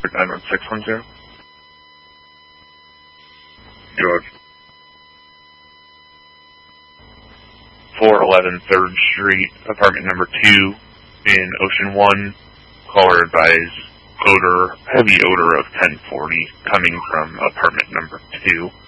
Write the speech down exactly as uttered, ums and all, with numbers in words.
nine one six one zero. George. four eleven third Street, apartment number two in Ocean One. Caller advised odor, heavy odor of ten forty coming from apartment number two.